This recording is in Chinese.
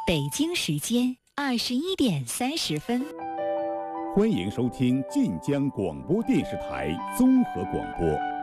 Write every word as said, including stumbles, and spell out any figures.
北京时间二十一点三十分。 欢迎收听晋江广播电视台综合广播。